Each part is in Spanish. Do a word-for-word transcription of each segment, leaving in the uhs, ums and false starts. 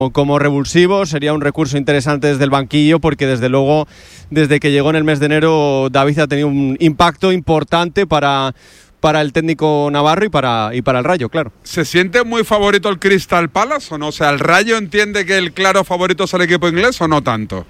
como revulsivo. Sería un recurso interesante desde el banquillo, porque desde luego desde que llegó en el mes de enero David ha tenido un impacto importante para, para el técnico navarro y para, y para el Rayo, claro. ¿Se siente muy favorito el Crystal Palace o no? O sea, ¿el Rayo entiende que el claro favorito es el equipo inglés o no tanto?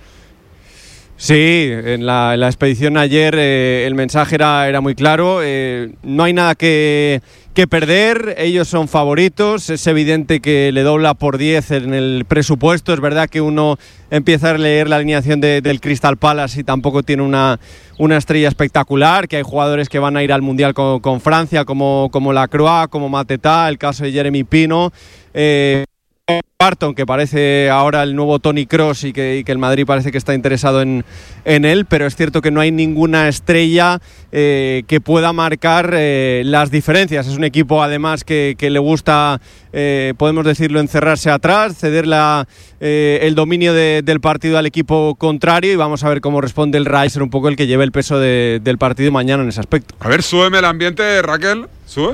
Sí, en la, en la expedición ayer eh, el mensaje era, era muy claro. Eh, no hay nada que, que perder, ellos son favoritos. Es evidente que le dobla por diez en el presupuesto. Es verdad que uno empieza a leer la alineación de, del Crystal Palace y tampoco tiene una, una estrella espectacular, que hay jugadores que van a ir al Mundial con, con Francia, como, como Lacroix, como Mateta, el caso de Jeremy Pino. Eh, Barton, que parece ahora el nuevo Toni Kroos y que, y que el Madrid parece que está interesado en, en él, pero es cierto que no hay ninguna estrella eh, que pueda marcar eh, las diferencias. Es un equipo además que, que le gusta, eh, podemos decirlo, encerrarse atrás, ceder la, eh, el dominio de, del partido al equipo contrario, y vamos a ver cómo responde el Rayo, ser un poco el que lleve el peso de, del partido mañana en ese aspecto. A ver, súbeme el ambiente, Raquel, sube.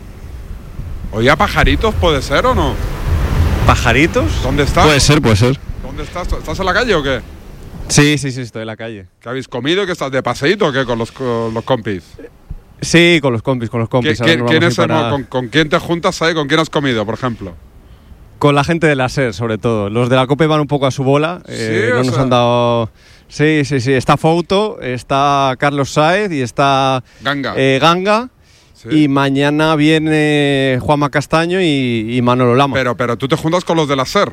Oye, a pajaritos, ¿puede ser o no? ¿Pajaritos? ¿Dónde estás? Puede ser, puede ser. ¿Dónde estás? ¿Estás en la calle o qué? Sí, sí, sí, estoy en la calle. ¿Qué habéis comido? ¿Que estás de paseíto o qué con los, con los compis? Sí, con los compis, con los compis. ¿Quién, quién es para... ¿Con, ¿Con quién te juntas ahí? ¿Con quién has comido, por ejemplo? Con la gente de la SER, sobre todo. Los de la COPE van un poco a su bola. Sí, eh, no o nos sea... han dado... Sí, sí, sí. Está Fouto, está Carlos Sáez y está Ganga. Eh, Ganga. Sí. Y mañana viene Juanma Castaño y, y Manolo Lama. Pero, pero tú te juntas con los de la SER.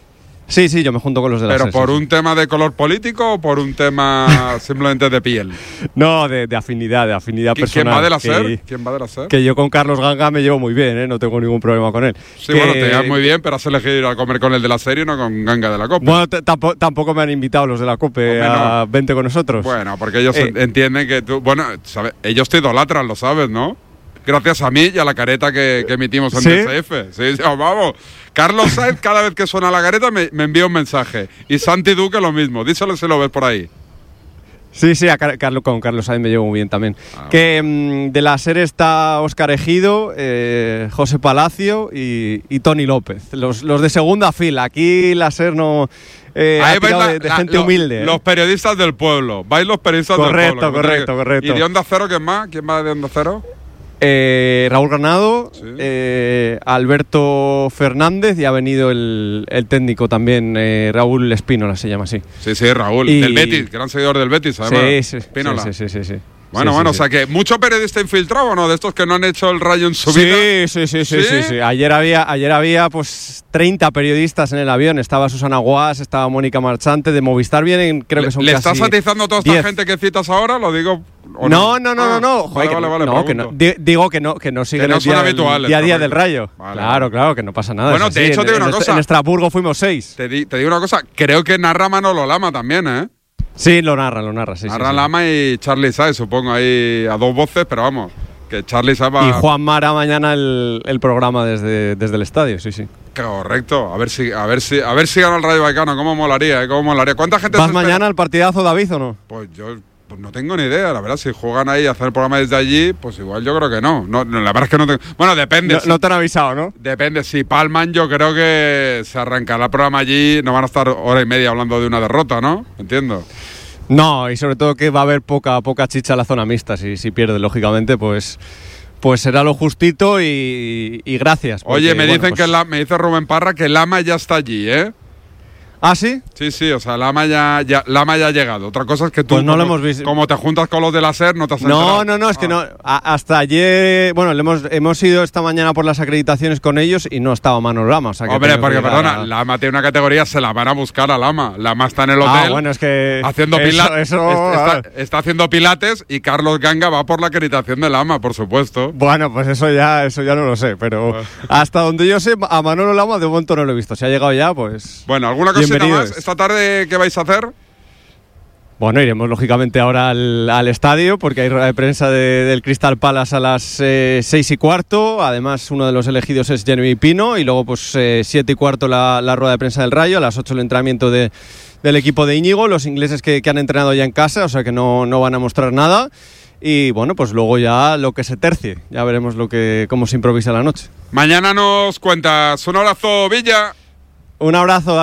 Sí, sí, yo me junto con los de la ¿Pero SER. por sí, un sí. tema de color político o por un tema simplemente de piel? No, de, de afinidad, de afinidad personal. ¿Quién va de la SER? Que, ¿Quién va de la SER? Que yo con Carlos Ganga me llevo muy bien, ¿eh? No tengo ningún problema con él. Sí, que... bueno, te llevas muy bien, pero has elegido ir a comer con el de la SER y no con Ganga de la COPE. Bueno, tampoco, tampoco me han invitado los de la COPE Hombre, a no. vente con nosotros. Bueno, porque ellos eh. entienden que tú... Bueno, ¿sabes? Ellos te idolatran, lo sabes, ¿no? Gracias a mí y a la careta que, que emitimos en ¿Sí? D S F. Sí, sí, vamos. Carlos Sainz, cada vez que suena la careta, me, me envía un mensaje. Y Santi Duque lo mismo. Díselo si lo ves por ahí. Sí, sí, a Car Carlos, con Carlos Sainz me llevo muy bien también. Ah, que mmm, de la SER está Óscar Ejido, eh, José Palacio y, y Tony López. Los, los de segunda fila. Aquí la SER no... Eh, Ahí vais la, de, de la, gente lo, humilde. Los ¿eh? periodistas del pueblo. Vais los periodistas correcto, del pueblo. Correcto, correcto, ¿Y de Onda Cero quién más? ¿Quién va de Onda Cero? Eh, Raúl Granado, sí. eh, Alberto Fernández, y ha venido el, el técnico también, eh, Raúl Espínola se llama así. Sí, sí, Raúl, y... del Betis, gran seguidor del Betis, además. Sí, sí, Espínola. sí, sí, sí, sí. Bueno, sí, bueno, sí, o sea sí. que mucho periodista infiltrado, ¿o no? De estos que no han hecho el Rayo en su sí, vida. Sí, sí, sí, sí, sí. Ayer había, ayer había pues treinta periodistas en el avión. Estaba Susana Guas, estaba Mónica Marchante, de Movistar vienen, creo le, que son ¿Le casi estás atizando a toda esta diez. gente que citas ahora? Lo digo... No, no, no, no, no, no. Vale, Joder, vale, vale, no, que no. Digo que no, que no siguen que no el día, habituales, día a día del Rayo. Vale, claro, claro, que no pasa nada. Bueno, de hecho, en, te digo en una cosa. En Estrasburgo fuimos seis. Te, di, te digo una cosa. Creo que narra Manolo Lama también, ¿eh? Sí, lo narra, lo narra, sí. Narra sí, Lama sí. Y Charlie Saez, supongo, ahí a dos voces, pero vamos, que Charlie Saez va... Y Juan Mara mañana el, el programa desde, desde el estadio, sí, sí. Correcto, a ver si a ver si a ver si gana el Rayo Vallecano, cómo molaría, ¿eh? Cómo molaría. ¿Cuánta gente ¿Vas mañana al partidazo, David, o no? Pues yo pues no tengo ni idea, la verdad, si juegan ahí a hacer el programa desde allí, pues igual yo creo que no. no, no la verdad es que no tengo... Bueno, depende. No, si, no te han avisado, ¿no? Depende, si palman yo creo que se arrancará el programa allí, no van a estar hora y media hablando de una derrota, ¿no? Entiendo. No, y sobre todo que va a haber poca poca chicha en la zona mixta, si, si pierde, lógicamente, pues... Pues será lo justito y, y gracias. Porque, Oye, me dicen bueno, pues... que la, me dice Rubén Parra que Lama ya está allí, ¿eh? ¿Ah, sí? Sí, sí, o sea, Lama ya, ya, Lama ya ha llegado. Otra cosa es que tú, pues no como, lo hemos visto. como te juntas con los de la SER, no te has enterado. No, no, no, es ah. que no. A, hasta ayer, bueno, le hemos, hemos ido esta mañana por las acreditaciones con ellos y no estaba Manolo Lama. O sea que Hombre, porque perdona, a... Lama tiene una categoría, se la van a buscar a Lama. Lama está en el hotel. Ah, bueno, es que. Haciendo eso, pilates. Eso, está, está haciendo pilates y Carlos Ganga va por la acreditación de Lama, por supuesto. Bueno, pues eso ya, eso ya no lo sé, pero hasta donde yo sé, a Manolo Lama de momento no lo he visto. Si ha llegado ya, pues. Bueno, ¿alguna cosita más esta tarde que vais a hacer? Bueno, iremos lógicamente ahora al, al estadio porque hay rueda de prensa de, del Crystal Palace a las eh, seis y cuarto. Además, uno de los elegidos es Jeremy Pino y luego pues eh, siete y cuarto la, la rueda de prensa del Rayo, a las ocho el entrenamiento de, del equipo de Íñigo, los ingleses que, que han entrenado ya en casa, o sea que no, no van a mostrar nada. Y bueno, pues luego ya lo que se tercie, ya veremos lo que, cómo se improvisa la noche. Mañana nos cuentas. Un abrazo, Villa. Un abrazo.